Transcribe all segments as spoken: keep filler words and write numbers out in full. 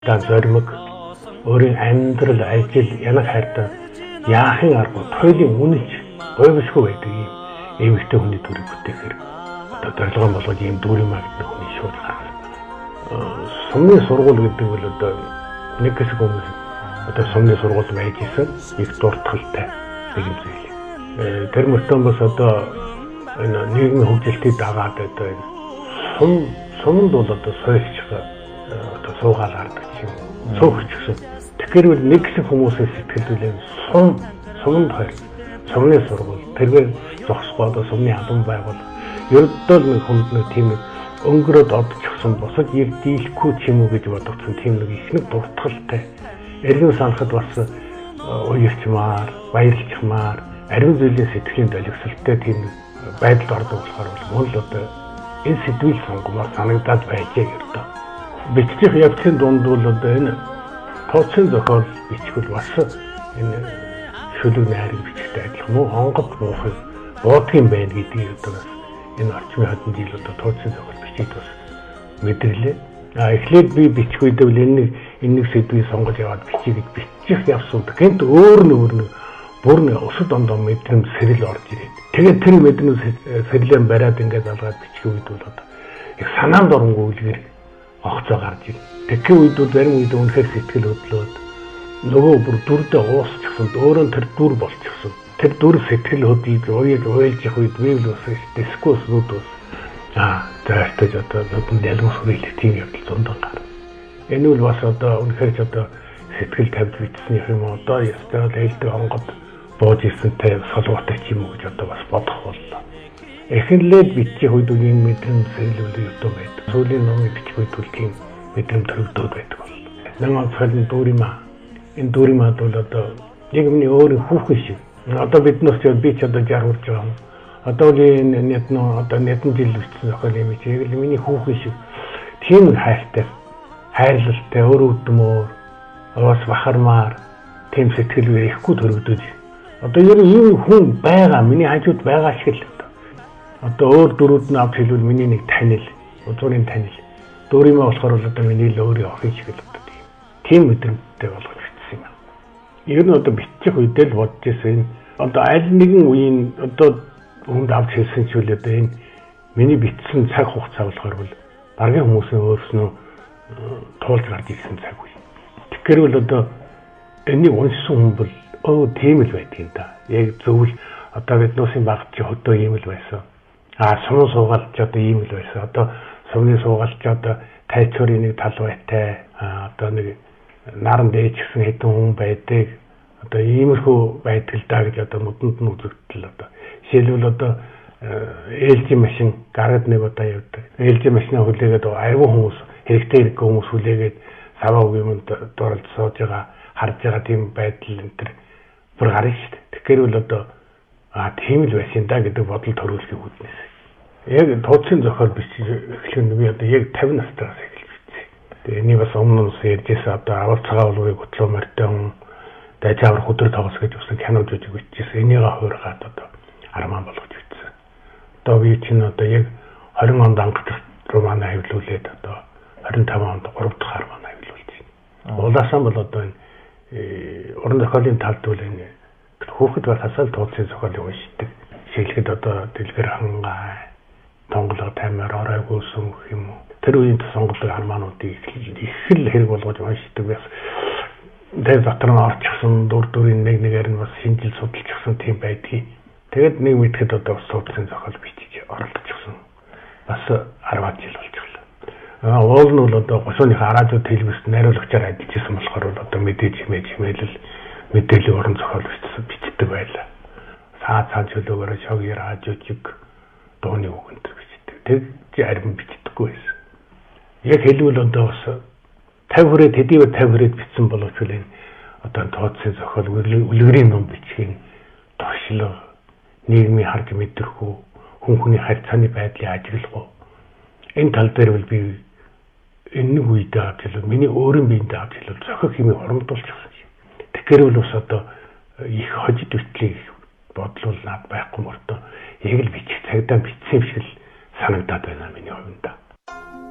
та зоримог өөрийн амьдрал ажил янаг хайртай яахын арга туйлын үнэж говьшгүй байдаг юм эмэгтэй хүний дүрийг бүтээхээр одоо зорилгоо болгож ийм дүр юм аа гэдэг хүний шууд гаргал. Сумны сургууль гэдэг бол одоо нэг хэсэг хүмүүс одоо сумны сургууль байж исэн их дуртгалтай нэг юм зүйл. Тэр мөртөө бас одоо энэ нийгмийн хөгжилтийг дагаад одоо сум сумд бол одоо сойрч одоо суугаал гардаг юм. Суугч гэсэн. Тэгэхээр бол нэг хэсэг хүмүүсийн сэтгэлдээ сум сумд хайр сумны сургууль тэргээр зогсохгүй одоо сумны албан байгуул ердөө нэг хүнд нэг тийм өнгөрөөд одчихсан босож яг дийлэхгүй ч юм уу гэж бодогдсон тийм нэг ихнэг дуртгалтай эргэн санахад бас уярчмаар баярлчмаар ариун зүйлийн сэтгэлийн долгисолтой тийм байдалд ордог болохоор бол мөн л одоо энэ сэдвийг сонгомоор санагдаад байжээ гэдэг. Биччих явцын дунд бол одоо энэ тооцын зохиол бичгэл бас энэ шүлэг найраг бичгтэй адилхан мөн хонгод буухыг буудгийн байна гэдгийг одоо энэ орчмын хэдэн жил одоо тооцын зохиол бичиж бас мэдэрлээ. А эхлээд би бичих үед бол энэ энэ нэг сэдвийг сонгож яваад бичиж гэж бичих явсан. Гэнт өөр нь өөр нь бүр нэг өсөд ондоо мэдрэмж сэрэл орж ирээд. Тэгээд тэр мэдрэмж сэрлэн бариад ингээд залгаад бичих үед бол одоо их санаанд оронгүй үлгэр огцоо гарч ирнэ. Тэгэхээр үед бол зарим үед үнэхээр сэтгэл хөдлөөд нөгөө бүр дүрдээ уусчихсан, өөрөө тэр дүр болчихсон. Тэр дүр сэтгэл хөдлөж уяж уйлж явах үед би л бас дискус нүд бас аа тэртэж одоо нүдэнд ялгамс хүрээлэх тийм явдал зундан гар. Энэ бол бас одоо үнэхээр ч одоо сэтгэл тавьж бичсэн юм одоо ястаа лээлдэг онгод бууж ирсэнтэй солгоотой ч юм уу гэж одоо бас бодох боллоо. Эхлээд бичих үед үеийн мэдрэмж сэлүүлээ ютуб байдаг. Сүүлийн номыг бичих үед бол тийм мэдрэмж төрөгдөд байдаг бол. Намайг фэлэн дүүримаа. Энэ дүүримаад бол одоо яг миний өөрийн хүүхэн шиг. Одоо биднээс ч би ч одоо жаргуулж байгаа юм. Одоо л энэ net нөө одоо нэтэн жил бичсэн зохиол юм чи яг л миний хүүхэн шиг. Тийм хайртай, хайрлалтай, өөр өдмөр, бас бахармаар тийм сэтгэлээр ихгүй төрөгдөж. Одоо ер нь юм хүн байгаа, миний хажууд байгаа шиг л. Одоо өөр дөрүүд нь авч хэлвэл миний нэг танил, үзүүрийн танил. Дөриймээ болохоор бол одоо миний л өөрийн охин шиг л одоо тийм. Тийм мэдрэмжтэй болгож бичсэн юм. Ер нь одоо бичих үедээ л бодож ирсэн. Одоо аль нэгэн үеийн одоо хүнд авч хэлсэн ч үл одоо энэ миний бичсэн цаг хугацаа болохоор бол дараагийн хүмүүсийн өөрснөө туулж гарч ирсэн цаг үе. Тэгэхээр бол одоо энийг уншсан хүн бол оо тийм л байдгийг та. Яг зөвл одоо бид нуусын багт чи хөдөө ийм л байсан. А сумын суугаалч одоо ийм л байсан. Одоо сумны суугаалч одоо тайцуурын нэг тал байтай. А одоо нэг наран дээж гисэн хэдэн хүн байдаг. Одоо иймэрхүү байдал даа гэж одоо мөдөнд нь үзэгдэл одоо. Жишээлбэл одоо ээлжийн машин гараад нэг удаа явдаг. Ээлжийн машинаа хүлээгээд аюул хүмүүс хэрэгтэй хэрэггүй хүмүүс хүлээгээд саваа үеийн доролд сууж байгаа харж байгаа тийм байдал энэ төр бүр гарна шүү дээ. Тэгэхээр бол одоо а тийм л байсан да гэдэг бодол төрүүлэх үүднээс. Яг тооцын зохиол бичиж эхлэх нь би одоо яг тавин настраас эхэлж бичсэн. Тэгээ энийг бас өмнө нь ярьжсэн одоо авал цагаан улгыг готлоо мартан дайжавар хөдөр тоглос гэж усан кино жүжиг бичижсэн. Энийг хуургаад одоо арман болгож бичсэн. Одоо би чинь одоо яг двадцать онд ангах роман хэвлүүлээд одоо двадцать пять онд гурав дахь роман хэвлүүлж байна. Улаасан бол одоо энэ уран зохиолын талд бол энэ хүүхэд байхасаа л тооцын зохиолыг уншдаг. Шилгэд одоо дэлгэр хангай тонголго таймаар оройгүй сүм гэх юм уу. Тэр үеийн сонголтын армаануудыг их л хэрэг болгож уншдаг бас. Тэр дотор нь орчихсон дүр дүрийн нэг нэгээр нь бас шинжил судалчихсан тийм байдгийг. Тэгэд нэг мэдхэд одоо тооцын зохиол бичиж оролцчихсон. Бас арваад жил болчихлоо. Аа уул нь бол одоо госооныхаа радио телевизэд найруулагчаар ажиллаж исэн болохоор бол одоо мэдээж хэмээж хэмээлэл мэдээллийн уран зохиол бичдэг байлаа. Саа цаа чөлөөгөөр шогийн радиочиг дууны үгэнд бичдэг. Тэг зарим бичдэггүй байсан. Яг хэлбэл одоо бас тавь хүрээд хэдийгээр тавь хүрээд бичсэн боловч л энэ одоо тооцын зохиол үлгэрийн ном бичгийн туршлага нийгмийн харж мэдрэхүү хүн хүний харьцааны байдлыг ажиглах. Энэ тал дээр бол би энэ үед авч хэлвэл миний өөрийн биендээ авч хэлвэл зохиол хэмээн урамдуулчихсан. Тэгэхээр бол бас одоо их хожид битлийг бодлуулнаад байхгүй мөртөө яг л бичих цагдаа бичсэн юм шиг л санагдаад байна миний хувьд.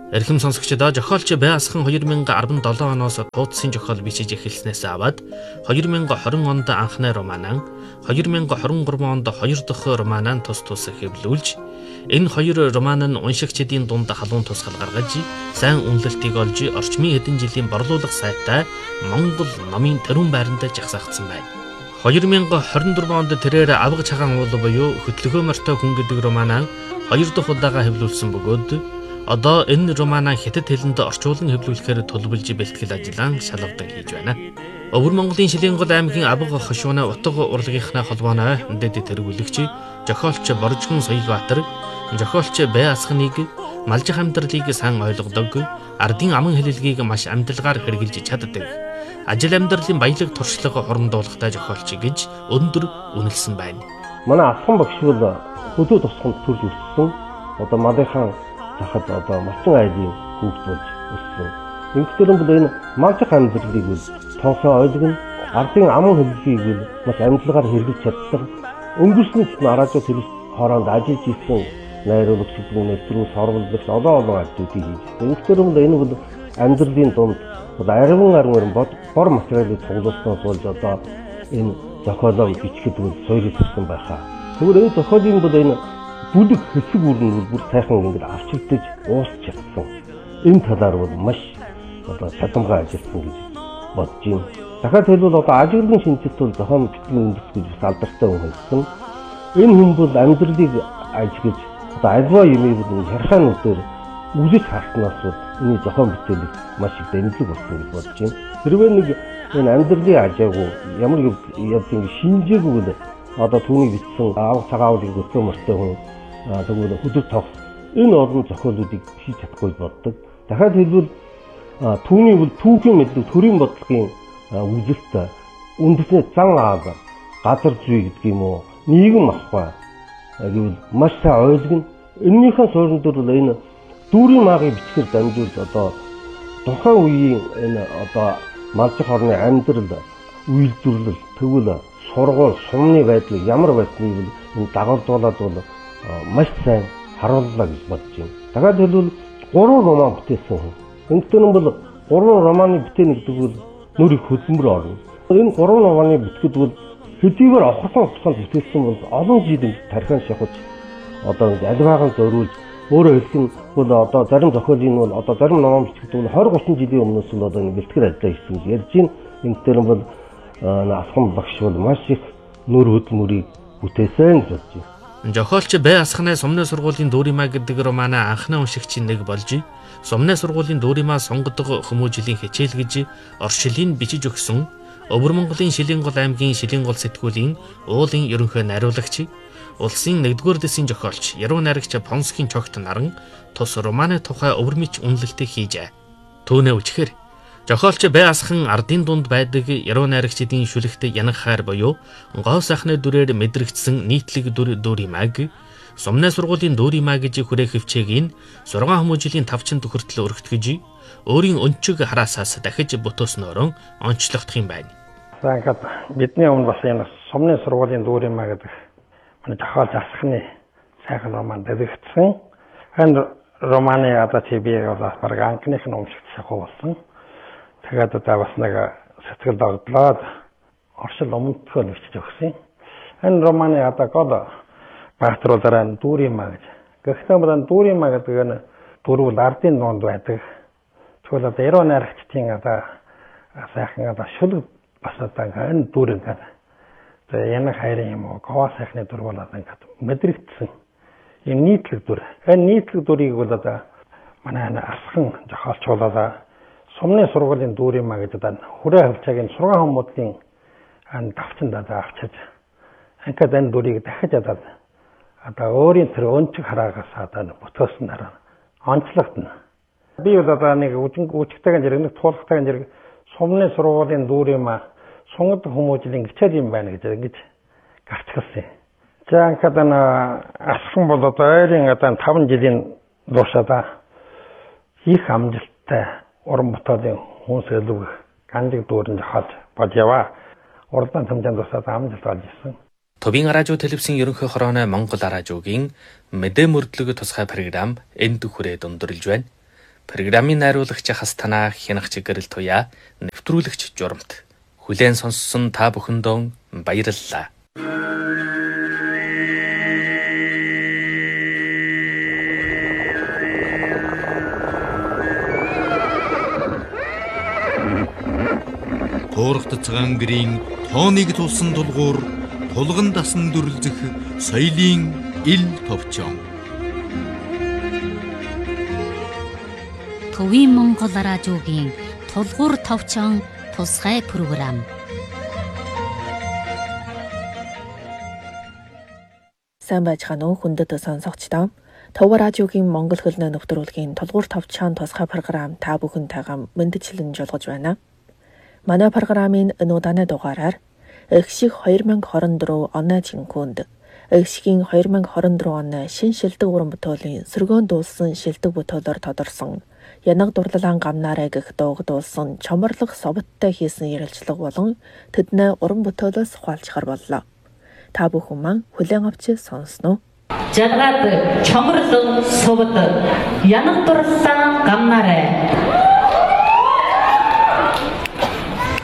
Эрхэм сонсогчдоо зохиолч Байасхан two thousand seven оноос туудсын зохиол бичиж эхэлснээс аваад two thousand twenty онд анхны романаа, two thousand twenty-three онд хоёр дахь романаа тус тус хэвлүүлж, энэ хоёр роман нь уншигчдын дунд халуун тусгал гаргаж, сайн үнэлэлтийг олж орчмын хэдэн жилийн борлуулах сайтай Монгол номын төрийн байранд жагсаагдсан байна. two thousand twenty-four онд тэрээр авга цагаан уул буюу хөтлөгөө морьтой хүн гэдэг романаа хоёр дахь удаага хэвлүүлсэн бөгөөд одоо энэ романаа хятад хэлэнд орчуулан хэвлүүлэхээр төлөвлөж бэлтгэл ажиллаан шалгавдан хийж байна. Өвөр Монголын Шилэнгол аймгийн Авга хошууны утга урлагийнхны холбооны дэд тэргүүлэгч зохиолч Боржгон Соёлбаатар зохиолч Байасханыг малжих амьдралыг сайн ойлгодог, ардын аман хэлэлгийг маш амтлагаар хэрэгжилж чаддаг, ажил амьдралын баялаг туршлага хурамдуулахтай зохиолч гэж өндөр үнэлсэн байна. Манай Асхан багш бол хөдөө тусганд төрж өссөн. Одоо малынхаа захад одоо малчин айлын хүүхд болж өссөн. Ингэхдээ бол энэ малжих амьдралыг бол тоосоо ойлгоно, ардын аман хэллэгийг бол маш амтлагаар хэрэгжилж чаддаг. Өнгөрснөд нараажууд тэр хооронд ажиллаж ирсэн найруулагч гэдэг нэвтрүү сорволдогч олон олон ажлуудыг хийж. Ингэхдээ бол энэ бол амьдралын дунд арван арван бор материалыг цуглуулснаас болж одоо энэ зохиолоо бичгэд бол соёлжсэн байхаа. Тэгвэл энэ зохиолын бол энэ бүлэг хэсэг бүрэн бүр сайхан ингэж авчигдаж уусч чадсан. Энэ талаар бол маш одоо чадамгай ажилласан гэж бодож байна. Дахиад хэлбэл одоо ажиглан шинжилт бол зохион битгэлийн үндэс гэж бас алдартай хүн хэлсэн. Энэ хүн бол амьдралыг ажиглаж одоо альва юмыг бол хархаануудаар үзэж харснаас бол энэ зохион бүтээлийг маш их дэмжлэг болсон гэж бодож байна. Хэрвээ нэг энэ амьдралын ажаагүй ямар юм шинжээгүй бол одоо түүний бичсэн аав цагаавлыг өсөө мөртэй хүн тэгвэл хөдөл тогс энэ олон зохиолуудыг хийж чадахгүй боддог. Дахиад хэлбэл түүний бол түүхийн мэдлэг төрийн бодлогын үзэлт үндэсний зан аав газар зүй гэдэг юм уу нийгэм ахвай гэвэл маш сайн ойлгоно. Эннийхэн суурин дээр бол энэ дүүрийн maaгийн бичгээр дамжуулж одоо тухайн үеийн энэ одоо малжих орны амьдрал үйлдвэрлэл тэгвэл сургууль сумны байдлыг ямар байсныг энэ дагуулдуулаад бол маш сайн харууллаа гэж бодож байна. Дахиад хэлбэл гурван роман бүтээсэн хүн. Ингэхдээ бол гурван романы бүтээн гэдэг бол нөр их хөдөлмөр орно. Энэ гурван романы бүтгэд бол хэдийгээр авахсан авахсан бүтээсэн бол олон жил тархиан шахаж одоо альваахан зориулж өөрөөр хэлэх нь бол одоо зарим зохиолын бол одоо зарим ном бичгэд бол twenty thirty жилийн өмнөөс л одоо энэ бэлтгэл ажиллаа хийсэн гэж ярьж байна. Ингэхдээ бол Асхан багш бол маш их нөр хөдөлмөрийг бүтээсэн гэж бодож байна. Зохиолч Байасханы Сумны сургуулийн дүүриймаа гэдэг романаа анхны уншигчийн нэг болж, Сумны сургуулийн дүүриймаа сонгодог хүмүүжлийн хичээл гэж оршилын бичиж өгсөн Өвөр Монголын Шилэнгол аймгийн Шилэнгол сэтгүүлийн уулын ерөнхий найруулагч, улсын нэгдүгээр дэсийн зохиолч Яруу найрагч Понсхийн цогт наран тус романы тухай өвөрмөч үнэлэлтийг хийжээ. Түүнээ үчхээр зохиолч Байасхан ардын дунд байдаг яруу найрагчдын шүлэгт янах хайр буюу гоо сайхны дүрээр мэдрэгдсэн нийтлэг дүр дүүриймааг Сумны сургуулийн дүүриймаа гэж хүрээх хвчээгийн six хүмүүжлийн тавчинд хүртэл өргөтгөж өөрийн өнчиг хараасаас дахиж бүтөөснөөрөө онцлогдох юм байна. За ингээд бидний өмнө бас энэ Сумны сургуулийн дүүриймаа гэдэг манай зохиолч Асханы сайхан роман дэлгэцсэн. Энэ романы одоо чи би бас баг анхных нь уншиж шахуу болсон. Тэгээд одоо бас нэг сэтгэл догдлоод оршил өмнөдгөө бичиж өгсөн. Энэ романы одоо гол багтруулаараа дүүриймаа гэж. Гэхдээ бол дүүриймаа гэдэг нь дөрвөл ардын дунд байдаг. Тэгвэл одоо яруу найрагчдын одоо сайхан одоо шүлэг бас одоо энэ дүүр ингээд тэгээ янах хайрын юм уу гоо сайхны дүр бол одоо ингээд мэдрэгдсэн. Энэ нийтлэг дүр. Энэ нийтлэг дүрийг бол одоо манай Асхан зохиолч болоо Сумны сургуулийн дүүриймаа гэдэг одоо хүрээ хавчаагийн сургаан хүмүүдийн ан давчинд одоо авчиж ингээд энэ дүрийг дахиж одоо одоо өөрийн тэр өнчиг хараагаас одоо бүтөөсөн дараа онцлогдно. Би бол одоо нэг үжигтэйгэн зэрэг нэг туулахтайгэн зэрэг Сумны сургуулийн дүүриймаа сунгад хүмүүжлийн хичээл юм байна гэж ингэж гарчгалсан. За ингээд энэ Асхан бол одоо ойрын одоо five жилийн дуушаада их амжилттай уран бүтээлийн хүн сэлэг ганжиг дүүрэн зохиолж бод яваа. Уралдаан тамжаанд тусаад амжилт олж ирсэн. Төвийн радио телевизийн ерөнхий хорооны Монгол радиогийн мэдээ мөрдлөг тусгай програм энд хүрээд өндөрлж байна. Программын найруулагч хас танаа хянах чигэрэл туяа нэвтрүүлэгч журамт. Хүлээн сонссон та бүхэндөө баярлалаа. Туурахт цагаан гэрийн тооныг тулсан тулгуур тулган дасан дүрлзэх соёлын ил товчон. Төвийн Монгол радиогийн тулгуур товчон тусгай програм. Сайн байцгаана уу хүндэт сонсогчдоо. Төв радиогийн Монгол хөлнөө нэвтрүүлгийн тулгуур товчон тусгай програм та бүхэнтэйгээ мэдчилэн жолгож байна. Манай програмын энэ удааны дугаараар Эхшиг две тысячи двадцать четыре оны жинхүүнд Эхшигийн две тысячи двадцать четыре оны шин шилдэг уран бүтээлийн сөргөөн дуулсан шилдэг бүтээлээр тодорсон Янаг дурлалан гамнаарэ гэх дууг дуулсан чоморлох совттой хийсэн ярилцлага болон тэдний уран бүтээлээс ухаалцахар боллоо. Та бүхэн маань хүлээн авч сонсноо. Жаргад чоморлох совт янаг дурлалан